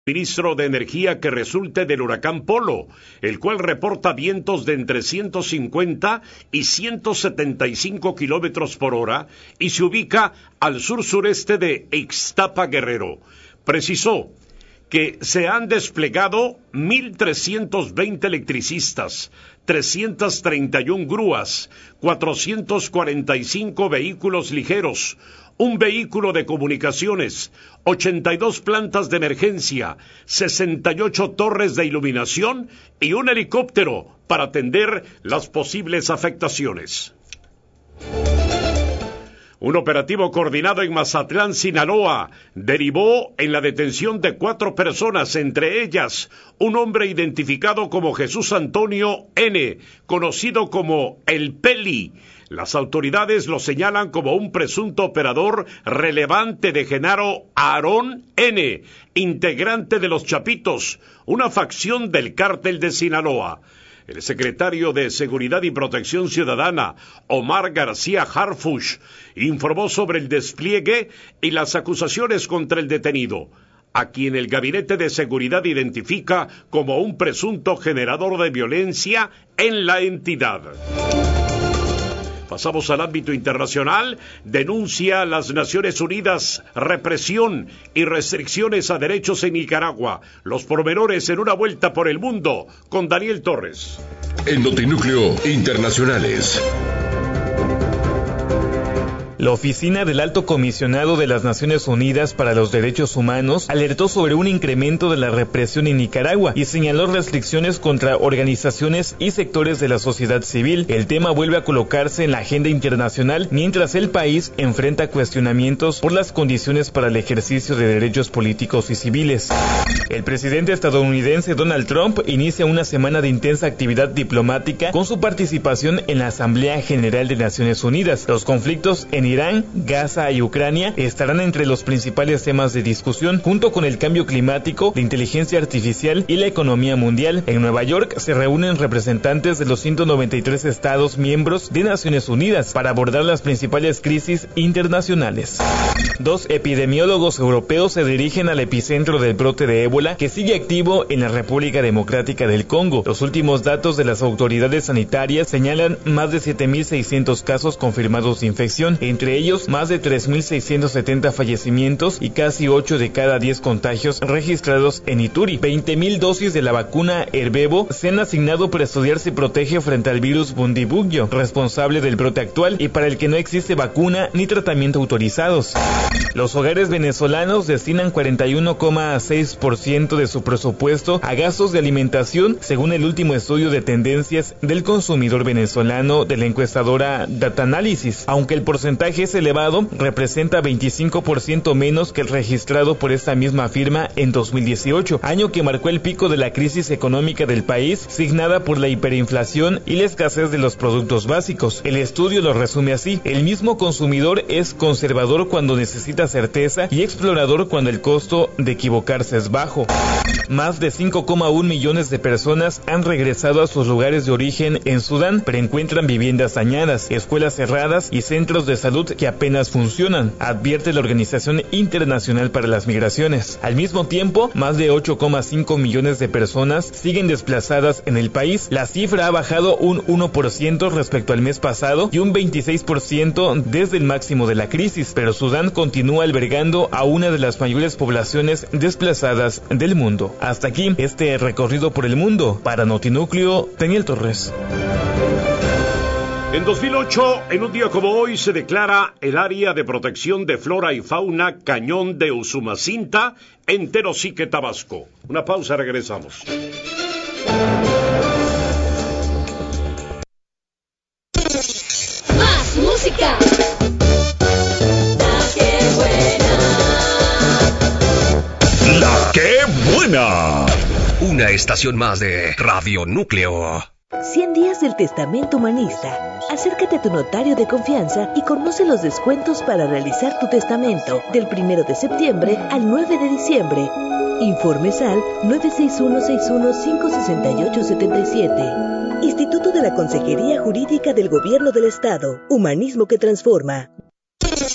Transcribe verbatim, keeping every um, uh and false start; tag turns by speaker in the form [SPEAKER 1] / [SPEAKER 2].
[SPEAKER 1] Ministro de Energía que resulte del huracán Polo, el cual reporta vientos de entre ciento cincuenta y ciento setenta y cinco kilómetros por hora y se ubica al sur-sureste de Ixtapa, Guerrero. Precisó que se han desplegado mil trescientos veinte electricistas, trescientas treinta y una grúas, cuatrocientos cuarenta y cinco vehículos ligeros, un vehículo de comunicaciones, ochenta y dos plantas de emergencia, sesenta y ocho torres de iluminación y un helicóptero para atender las posibles afectaciones. Un operativo coordinado en Mazatlán, Sinaloa, derivó en la detención de cuatro personas, entre ellas un hombre identificado como Jesús Antonio N., conocido como El Peli. Las autoridades lo señalan como un presunto operador relevante de Genaro Aarón N., integrante de Los Chapitos, una facción del cártel de Sinaloa. El secretario de Seguridad y Protección Ciudadana, Omar García Harfuch, informó sobre el despliegue y las acusaciones contra el detenido, a quien el Gabinete de Seguridad identifica como un presunto generador de violencia en la entidad. Pasamos al ámbito internacional. Denuncia a las Naciones Unidas represión y restricciones a derechos en Nicaragua. Los pormenores en una vuelta por el mundo con Daniel Torres.
[SPEAKER 2] En Notinúcleo Internacionales.
[SPEAKER 3] La Oficina del Alto Comisionado de las Naciones Unidas para los Derechos Humanos alertó sobre un incremento de la represión en Nicaragua y señaló restricciones contra organizaciones y sectores de la sociedad civil. El tema vuelve a colocarse en la agenda internacional mientras el país enfrenta cuestionamientos por las condiciones para el ejercicio de derechos políticos y civiles. El presidente estadounidense Donald Trump inicia una semana de intensa actividad diplomática con su participación en la Asamblea General de Naciones Unidas. Los conflictos en Irán, Gaza y Ucrania estarán entre los principales temas de discusión, junto con el cambio climático, la inteligencia artificial y la economía mundial. En Nueva York se reúnen representantes de los ciento noventa y tres estados miembros de Naciones Unidas para abordar las principales crisis internacionales. Dos epidemiólogos europeos se dirigen al epicentro del brote de ébola que sigue activo en la República Democrática del Congo. Los últimos datos de las autoridades sanitarias señalan más de siete mil seiscientos casos confirmados de infección, entre ellos más de tres mil seiscientos setenta fallecimientos y casi ocho de cada diez contagios registrados en Ituri. veinte mil dosis de la vacuna Ervebo se han asignado para estudiar si protege frente al virus Bundibugyo, responsable del brote actual y para el que no existe vacuna ni tratamiento autorizados. Los hogares venezolanos destinan cuarenta y uno coma seis por ciento de su presupuesto a gastos de alimentación, según el último estudio de tendencias del consumidor venezolano de la encuestadora Datanálisis. Aunque el porcentaje es elevado, representa veinticinco por ciento menos que el registrado por esta misma firma en dos mil dieciocho, año que marcó el pico de la crisis económica del país, signada por la hiperinflación y la escasez de los productos básicos. El estudio lo resume así: el mismo consumidor es conservador cuando necesita certeza y explorador cuando el costo de equivocarse es bajo. Más de cinco coma uno millones de personas han regresado a sus lugares de origen en Sudán, pero encuentran viviendas dañadas, escuelas cerradas y centros de salud que apenas funcionan, advierte la Organización Internacional para las Migraciones. Al mismo tiempo, más de ocho coma cinco millones de personas siguen desplazadas en el país. La cifra ha bajado un uno por ciento respecto al mes pasado y un veintiséis por ciento desde el máximo de la crisis, pero Sudán continúa albergando a una de las mayores poblaciones desplazadas del mundo. Hasta aquí este recorrido por el mundo. Para Notinúcleo, Daniel Torres.
[SPEAKER 1] En dos mil ocho, en un día como hoy, se declara el Área de Protección de Flora y Fauna Cañón de Usumacinta en Tenosique, Tabasco. Una pausa, regresamos.
[SPEAKER 4] Más música. La que buena.
[SPEAKER 2] La que buena. Una estación más de Radio Núcleo.
[SPEAKER 5] cien días del Testamento Humanista. Acércate a tu notario de confianza y conoce los descuentos para realizar tu testamento del primero de septiembre al nueve de diciembre. Informes al nueve seis uno seis uno cinco seis ocho siete siete. Instituto de la Consejería Jurídica del Gobierno del Estado. Humanismo que transforma.